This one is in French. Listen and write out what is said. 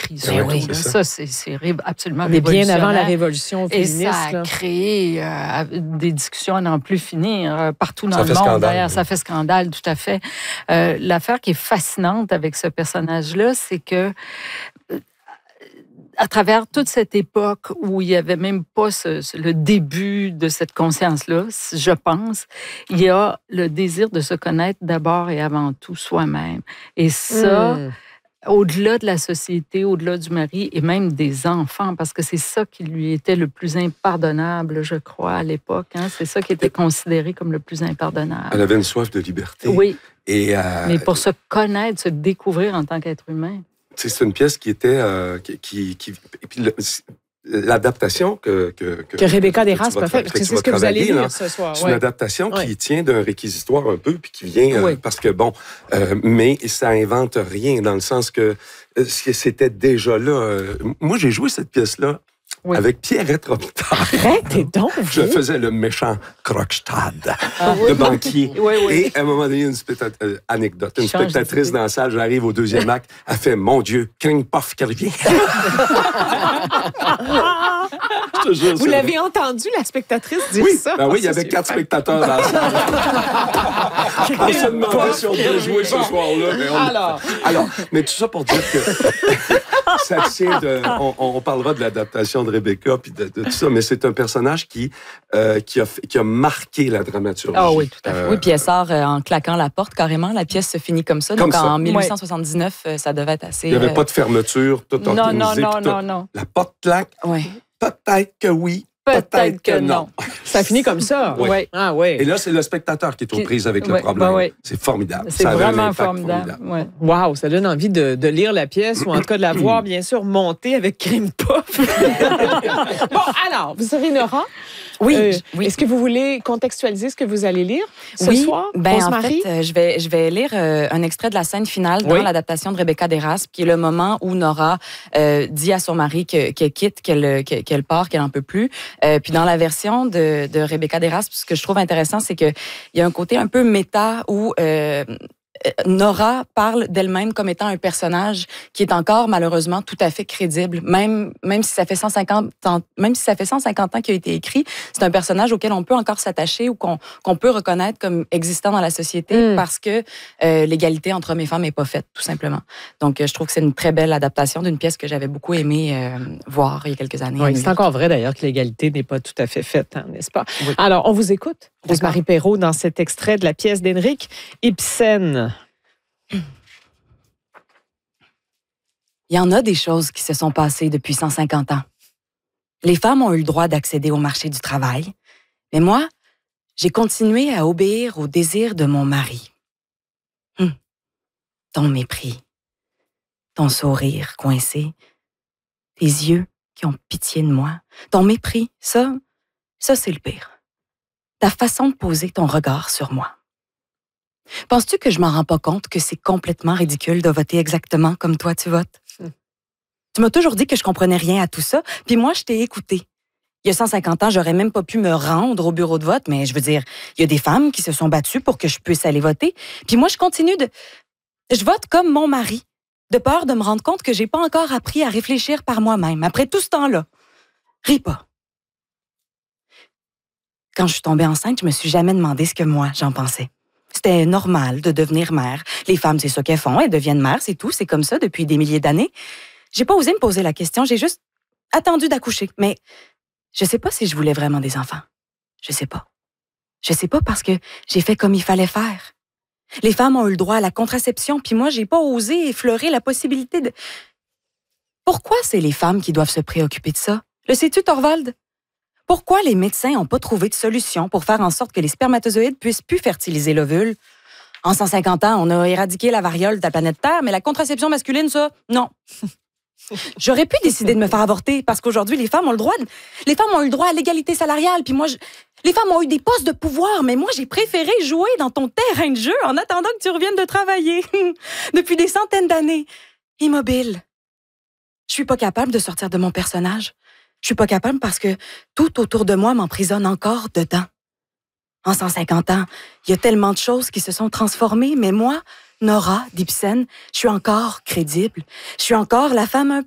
mari. Oui, ça, c'est absolument mais révolutionnaire. bien avant la révolution féministe. Et ça a créé des discussions à n'en plus finir partout dans le monde. D'ailleurs, ça fait scandale, tout à fait. L'affaire qui est fascinante avec ce personnage-là, c'est que à travers toute cette époque où il n'y avait même pas le début de cette conscience-là, je pense, il y a le désir de se connaître d'abord et avant tout soi-même. Et ça, au-delà de la société, au-delà du mari et même des enfants, parce que c'est ça qui lui était le plus impardonnable, je crois, à l'époque. Hein? C'est ça qui était considéré comme le plus impardonnable. Elle avait une soif de liberté. Oui. Mais pour se connaître, se découvrir en tant qu'être humain. C'est une pièce qui était... l'adaptation que Rebecca Desraspes a fait, parce que c'est ce que vous allez lire ce soir. C'est une adaptation qui tient d'un réquisitoire un peu, puis qui vient... parce que, mais ça invente rien, dans le sens que c'était déjà là. Moi, j'ai joué cette pièce-là avec Pierrette Robitaille. Arrêtez donc! Je faisais le méchant Krogstad, le banquier. Et à un moment donné, une anecdote. Une spectatrice dans la salle, j'arrive au deuxième acte, elle fait « Mon Dieu, King Puff qui revient! » Vous l'avez entendu, la spectatrice dire ça? Ben oui, il y avait 4 spectateurs dans la salle. On se demandait si on devait jouer ce soir-là. Alors, mais tout ça pour dire que ça tient de... On parlera de l'adaptation de Rebecca puis de tout ça, mais c'est un personnage qui a marqué la dramaturgie. Ah oui, tout à fait. Oui, puis elle sort en claquant la porte carrément. La pièce se finit comme ça. Donc en 1879, ça devait être assez... Il n'y avait pas de fermeture, tout organisé. Non. La porte claque. Oui. Peut-être que oui. Peut-être que non. Ça finit comme ça. Oui. Ah, oui. Et là, c'est le spectateur qui est aux prises avec le problème. C'est formidable. C'est vraiment formidable. Wow, ça donne envie de lire la pièce ou en tout cas de la voir, bien sûr, monter avec Crime Puff. Bon, alors, vous serez Nora? Oui. Est-ce que vous voulez contextualiser ce que vous allez lire ce soir? En fait, je vais lire un extrait de la scène finale dans l'adaptation de Rebecca Desraspes, qui est le moment où Nora dit à son mari qu'elle quitte, qu'elle part, qu'elle n'en peut plus. Puis dans la version de Rebecca Desraspes, ce que je trouve intéressant, c'est qu'il y a un côté un peu méta où... Nora parle d'elle-même comme étant un personnage qui est encore malheureusement tout à fait crédible, même si ça fait 150 ans, qu'il a été écrit, c'est un personnage auquel on peut encore s'attacher ou qu'on peut reconnaître comme existant dans la société parce que l'égalité entre hommes et femmes n'est pas faite, tout simplement. Donc je trouve que c'est une très belle adaptation d'une pièce que j'avais beaucoup aimé voir il y a quelques années. Oui, c'est encore vrai d'ailleurs que l'égalité n'est pas tout à fait faite, hein, n'est-ce pas? Oui. Alors, on vous écoute, Rose-Marie Perrault, dans cet extrait de la pièce d'Henrik Ibsen. Il y en a des choses qui se sont passées depuis 150 ans. Les femmes ont eu le droit d'accéder au marché du travail, mais moi, j'ai continué à obéir au désir de mon mari. Ton mépris, ton sourire coincé, tes yeux qui ont pitié de moi, ton mépris, ça c'est le pire. Ta façon de poser ton regard sur moi. Penses-tu que je m'en rends pas compte que c'est complètement ridicule de voter exactement comme toi tu votes? Tu m'as toujours dit que je comprenais rien à tout ça, puis moi, je t'ai écouté. Il y a 150 ans, j'aurais même pas pu me rendre au bureau de vote, mais je veux dire, il y a des femmes qui se sont battues pour que je puisse aller voter, puis moi, je continue de... Je vote comme mon mari, de peur de me rendre compte que j'ai pas encore appris à réfléchir par moi-même, après tout ce temps-là. Ris pas. Quand je suis tombée enceinte, je me suis jamais demandé ce que moi, j'en pensais. C'était normal de devenir mère. Les femmes, c'est ça qu'elles font. Elles deviennent mères, c'est tout. C'est comme ça depuis des milliers d'années. J'ai pas osé me poser la question. J'ai juste attendu d'accoucher. Mais je sais pas si je voulais vraiment des enfants. Je sais pas. Je sais pas parce que j'ai fait comme il fallait faire. Les femmes ont eu le droit à la contraception, puis moi, j'ai pas osé effleurer la possibilité de... Pourquoi c'est les femmes qui doivent se préoccuper de ça? Le sais-tu, Thorvald? Pourquoi les médecins n'ont pas trouvé de solution pour faire en sorte que les spermatozoïdes puissent plus fertiliser l'ovule? En 150 ans, on a éradiqué la variole de la planète Terre, mais la contraception masculine, ça, non. J'aurais pu décider de me faire avorter parce qu'aujourd'hui, les femmes ont eu le droit à l'égalité salariale. Puis moi, les femmes ont eu des postes de pouvoir, mais moi, j'ai préféré jouer dans ton terrain de jeu en attendant que tu reviennes de travailler. Depuis des centaines d'années. Immobile. Je suis pas capable de sortir de mon personnage. Je suis pas capable parce que tout autour de moi m'emprisonne encore dedans. En 150 ans, il y a tellement de choses qui se sont transformées, mais moi, Nora d'Ibsen, je suis encore crédible. Je suis encore la femme un